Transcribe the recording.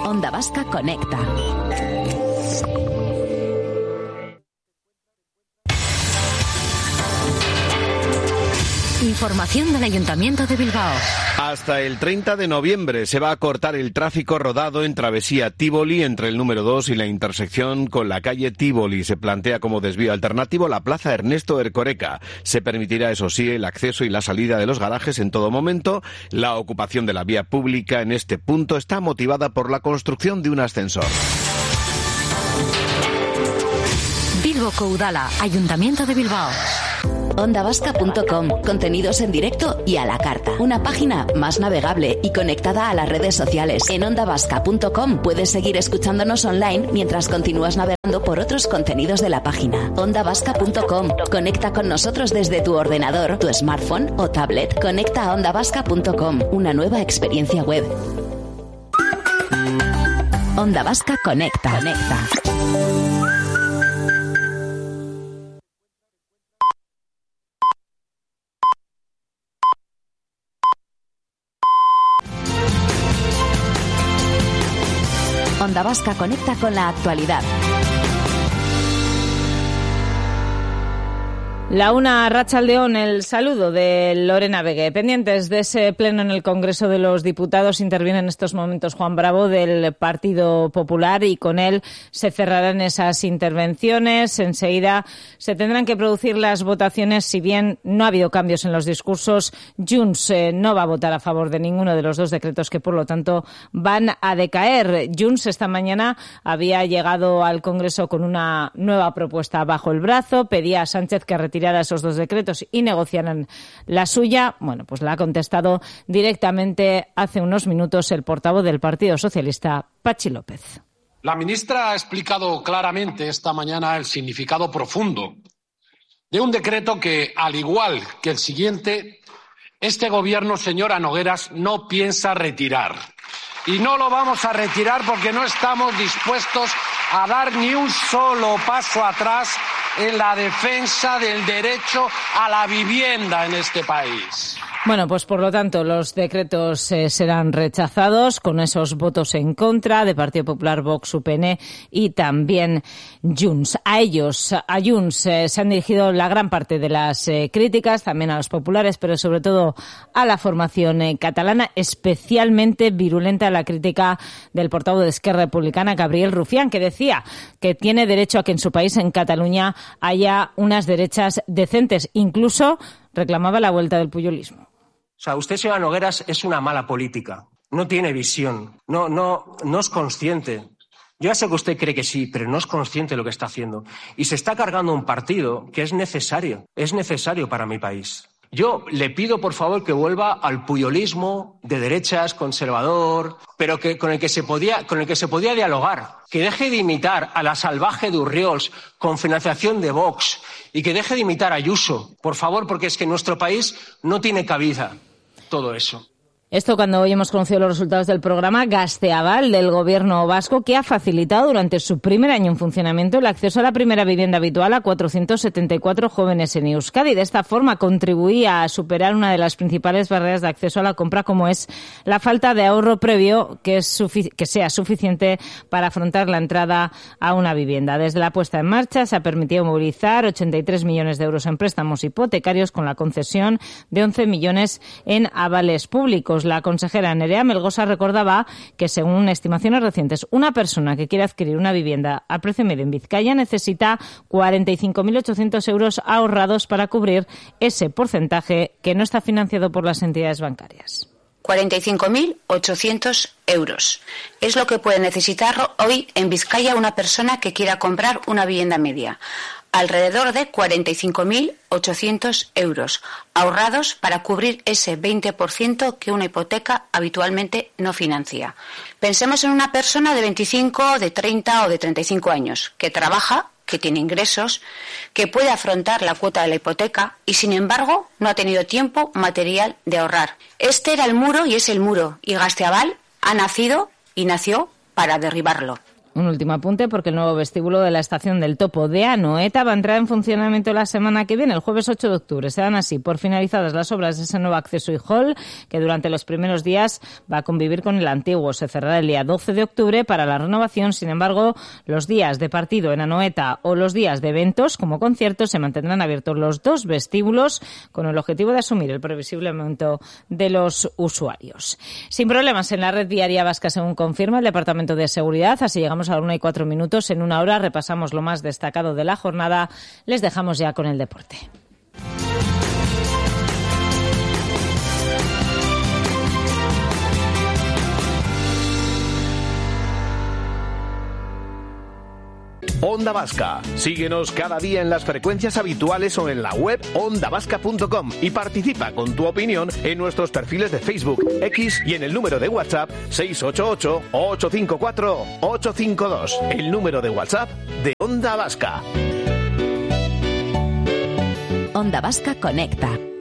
Onda Vasca Conecta. Información del Ayuntamiento de Bilbao. Hasta el 30 de noviembre se va a cortar el tráfico rodado en Travesía Tívoli entre el número 2 y la intersección con la calle Tívoli. Se plantea como desvío alternativo la plaza Ernesto Erkoreka. Se permitirá, eso sí, el acceso y la salida de los garajes en todo momento. La ocupación de la vía pública en este punto está motivada por la construcción de un ascensor. Bilboko Udala, Ayuntamiento de Bilbao. Ondavasca.com, contenidos en directo y a la carta. Una página más navegable y conectada a las redes sociales. En ondavasca.com puedes seguir escuchándonos online mientras continúas navegando por otros contenidos de la página. Ondavasca.com, conecta con nosotros desde tu ordenador, tu smartphone o tablet. Conecta a ondavasca.com, una nueva experiencia web. Onda Vasca Conecta. Onda Vasca conecta con la actualidad. La una, Arratsaldeon, el saludo de Lorena Vegue. Pendientes de ese pleno en el Congreso de los Diputados, interviene en estos momentos Juan Bravo del Partido Popular y con él se cerrarán esas intervenciones. Enseguida se tendrán que producir las votaciones. Si bien no ha habido cambios en los discursos, Junts no va a votar a favor de ninguno de los dos decretos que, por lo tanto, van a decaer. Junts esta mañana había llegado al Congreso con una nueva propuesta bajo el brazo. Pedía a Sánchez que retirara esos dos decretos y negociaran la suya. Bueno, pues la ha contestado directamente hace unos minutos el portavoz del Partido Socialista, Patxi López. La ministra ha explicado claramente esta mañana el significado profundo de un decreto que, al igual que el siguiente, este gobierno, señora Nogueras, no piensa retirar. Y no lo vamos a retirar porque no estamos dispuestos a dar ni un solo paso atrás en la defensa del derecho a la vivienda en este país. Bueno, pues por lo tanto los decretos serán rechazados con esos votos en contra de Partido Popular, Vox, UPN y también Junts. A Junts se han dirigido la gran parte de las críticas, también a los populares, pero sobre todo a la formación catalana, especialmente virulenta la crítica del portavoz de Esquerra Republicana, Gabriel Rufián, que decía que tiene derecho a que en su país, en Cataluña, haya unas derechas decentes. Incluso reclamaba la vuelta del puyolismo. O sea, usted, señora Nogueras, es una mala política. No tiene visión. No es consciente. Yo ya sé que usted cree que sí, pero no es consciente de lo que está haciendo. Y se está cargando un partido que es necesario para mi país. Yo le pido, por favor, que vuelva al puyolismo de derechas, conservador, pero con el que se podía dialogar. Que deje de imitar a la salvaje de Urriols con financiación de Vox y que deje de imitar a Ayuso, por favor, porque es que en nuestro país no tiene cabida todo eso. Esto cuando hoy hemos conocido los resultados del programa Gazteaval del Gobierno vasco, que ha facilitado durante su primer año en funcionamiento el acceso a la primera vivienda habitual a 474 jóvenes en Euskadi. De esta forma contribuía a superar una de las principales barreras de acceso a la compra, como es la falta de ahorro previo que sea suficiente para afrontar la entrada a una vivienda. Desde la puesta en marcha se ha permitido movilizar 83 millones de euros en préstamos hipotecarios con la concesión de 11 millones en avales públicos. La consejera Nerea Melgosa recordaba que, según estimaciones recientes, una persona que quiere adquirir una vivienda a precio medio en Vizcaya necesita 45.800 euros ahorrados para cubrir ese porcentaje que no está financiado por las entidades bancarias. 45.800 euros. Es lo que puede necesitar hoy en Vizcaya una persona que quiera comprar una vivienda media. Alrededor de 45.800 euros ahorrados para cubrir ese 20% que una hipoteca habitualmente no financia. Pensemos en una persona de 25, de 30 o de 35 años que trabaja, que tiene ingresos, que puede afrontar la cuota de la hipoteca y, sin embargo, no ha tenido tiempo material de ahorrar. Este era el muro y es el muro, y Gazteaval ha nacido y nació para derribarlo. Un último apunte, porque el nuevo vestíbulo de la estación del Topo de Anoeta va a entrar en funcionamiento la semana que viene, el jueves 8 de octubre. Se dan así por finalizadas las obras de ese nuevo acceso y hall, que durante los primeros días va a convivir con el antiguo. Se cerrará el día 12 de octubre para la renovación. Sin embargo, los días de partido en Anoeta o los días de eventos, como conciertos, se mantendrán abiertos los dos vestíbulos con el objetivo de asumir el previsible aumento de los usuarios. Sin problemas en la red viaria vasca, según confirma el Departamento de Seguridad. Así llegamos a la 1:04. En una hora repasamos lo más destacado de la jornada. Les dejamos ya con el deporte. Onda Vasca. Síguenos cada día en las frecuencias habituales o en la web ondavasca.com y participa con tu opinión en nuestros perfiles de Facebook, X y en el número de WhatsApp 688-854-852. El número de WhatsApp de Onda Vasca. Onda Vasca conecta.